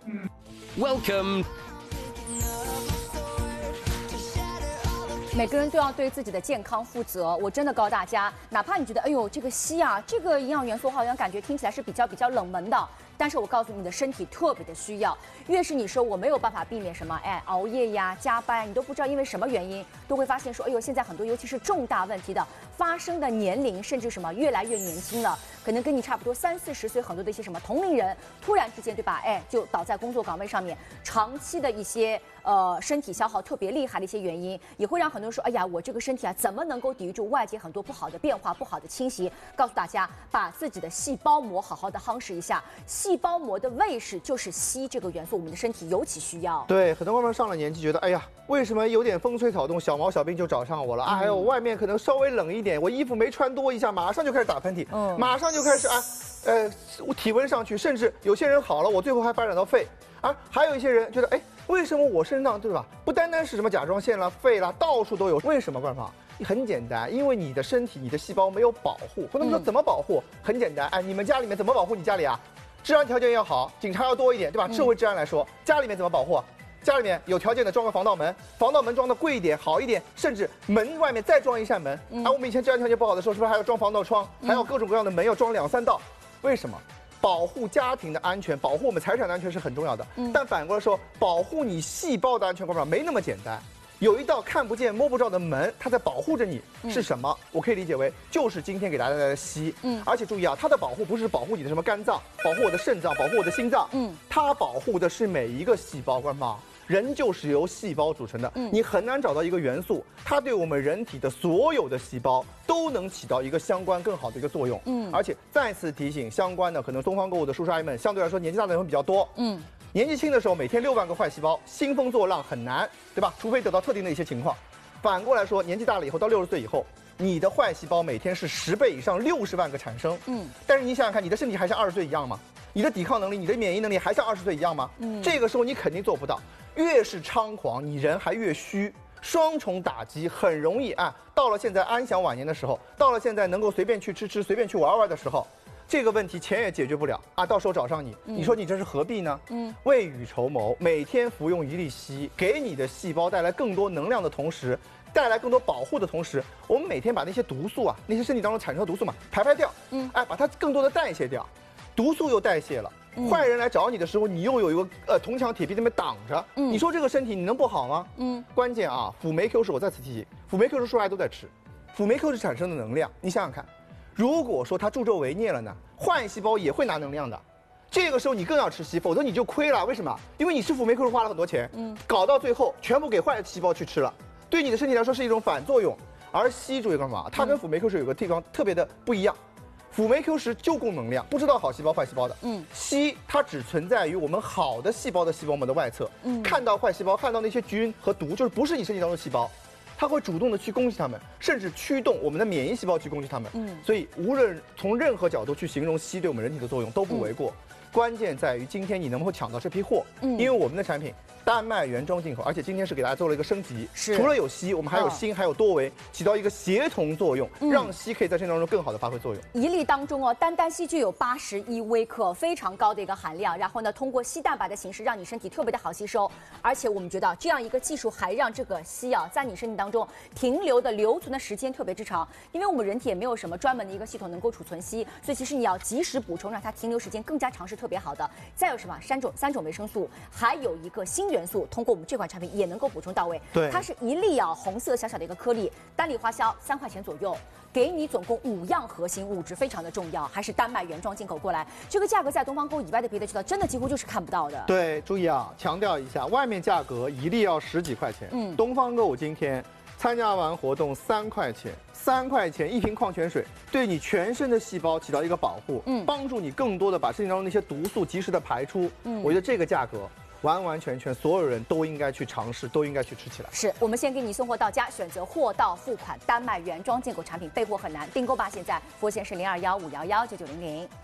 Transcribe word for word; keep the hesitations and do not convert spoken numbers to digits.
Welcome。 每个人都要对自己的健康负责。我真的告诉大家，哪怕你觉得，哎呦，这个硒啊，这个营养元素好像感觉听起来是比较比较冷门的，但是我告诉你，你的身体特别的需要。越是你说我没有办法避免什么，哎，熬夜呀、加班，你都不知道因为什么原因，都会发现说，哎呦，现在很多尤其是重大问题的发生的年龄，甚至什么越来越年轻了，可能跟你差不多三四十岁，很多的一些什么同龄人，突然之间，对吧？哎，就倒在工作岗位上面，长期的一些呃身体消耗特别厉害的一些原因，也会让很多人说，哎呀，我这个身体啊，怎么能够抵御住外界很多不好的变化、不好的侵袭？告诉大家，把自己的细胞膜好好的夯实一下。细胞膜的卫士就是硒这个元素，我们的身体尤其需要。 对，很多妈妈上了年纪，觉得哎呀，为什么有点风吹草动，小毛小病就找上我了？啊，还有外面可能稍微冷一点，我衣服没穿多一下，马上就开始打喷嚏，嗯，马上就开始啊，呃，体温上去，甚至有些人好了，我最后还发展到肺，而还有一些人觉得，哎，为什么我身上对吧？不单单是什么甲状腺啦、肺啦，到处都有，为什么？办法很简单，因为你的身体、你的细胞没有保护。很多人说怎么保护？很简单，哎，你们家里面怎么保护你家里啊？治安条件要好，警察要多一点，对吧？社会治安来说，家里面怎么保护？家里面有条件的装个防盗门，防盗门装的贵一点、好一点，甚至门外面再装一扇门。嗯、啊，我们以前治安条件不好的时候，是不是还要装防盗窗？还要各种各样的门要装两三道？为什么？保护家庭的安全，保护我们财产的安全是很重要的。嗯、但反过来说，保护你细胞的安全，没那么简单。有一道看不见摸不着的门，它在保护着你，是什么？我可以理解为就是今天给大家带来的硒。嗯，而且注意啊，它的保护不是保护你的什么肝脏，保护我的肾脏，保护我的心脏。嗯，它保护的是每一个细胞，官方。人就是由细胞组成的，嗯，你很难找到一个元素，它对我们人体的所有的细胞都能起到一个相关更好的一个作用。嗯，而且再次提醒相关的，可能东方购物的叔叔阿姨们，相对来说年纪大的人会比较多。嗯。年纪轻的时候，每天六万个坏细胞，兴风作浪很难，对吧？除非得到特定的一些情况。反过来说，年纪大了以后，到六十岁以后，你的坏细胞每天是十倍以上，六十万个产生。嗯，但是你想想看，你的身体还像二十岁一样吗？你的抵抗能力、你的免疫能力还像二十岁一样吗？嗯，这个时候你肯定做不到。越是猖狂，你人还越虚，双重打击很容易啊。到了现在安享晚年的时候，到了现在能够随便去吃吃、随便去玩玩的时候。这个问题钱也解决不了啊！到时候找上你，嗯、你说你这是何必呢？嗯，未雨绸缪，每天服用一粒硒，给你的细胞带来更多能量的同时，带来更多保护的同时，我们每天把那些毒素啊，那些身体当中产生的毒素嘛，排排掉，嗯，哎，把它更多的代谢掉，毒素又代谢了，嗯、坏人来找你的时候，你又有一个呃铜墙铁壁那边挡着，嗯，你说这个身体你能不好吗？嗯，关键啊，辅酶 Q 十我再次提醒，辅酶 Q 十说大家都在吃，辅酶 Q 十产生的能量，你想想看。如果说它助纣为虐了呢，坏细胞也会拿能量的，这个时候你更要吃硒，否则你就亏了。为什么？因为你吃辅酶 Q 十花了很多钱，嗯，搞到最后全部给坏细胞去吃了，对你的身体来说是一种反作用。而硒注意干嘛？它跟辅酶 Q 十有个地方特别的不一样，辅酶 Q 十就供能量，不知道好细胞坏细胞的，嗯，硒它只存在于我们好的细胞的细胞膜的外侧，嗯，看到坏细胞，看到那些菌和毒，就是不是你身体当中的细胞。它会主动的去攻击它们，甚至驱动我们的免疫细胞去攻击它们。嗯，所以无论从任何角度去形容硒对我们人体的作用都不为过。嗯、关键在于今天你能不能抢到这批货。嗯，因为我们的产品丹麦原装进口，而且今天是给大家做了一个升级。是，除了有硒，我们还有锌，还有多维，起到一个协同作用，嗯、让硒可以在身体当中更好的发挥作用。 一粒当中哦，单单硒就有八十一微克，非常高的一个含量。然后呢，通过硒蛋白的形式，让你身体特别的好吸收。而且我们觉得这样一个技术还让这个硒啊，在你身体当中。中停留的留存的时间特别之长，因为我们人体也没有什么专门的一个系统能够储存硒，所以其实你要及时补充，让它停留时间更加长是特别好的。再有什么三种三种维生素，还有一个锌元素，通过我们这款产品也能够补充到位。 对， 它是一粒啊红色小小的一个颗粒，单粒花销三块钱左右，给你总共五样核心物质，非常的重要，还是丹麦原装进口过来，这个价格在东方购以外的别的渠道真的几乎就是看不到的。 对，注意啊，强调一下，外面价格一粒要十几块钱，嗯，东方购今天。参加完活动三块钱，三块钱一瓶矿泉水，对你全身的细胞起到一个保护，嗯，帮助你更多的把身体当中那些毒素及时的排出。嗯，我觉得这个价格完完全全所有人都应该去尝试，都应该去吃起来。 是我们先给你送货到家，选择货到付款，丹麦原装进口产品备货很难，订购吧！现在佛线是零二幺五幺幺九九零零。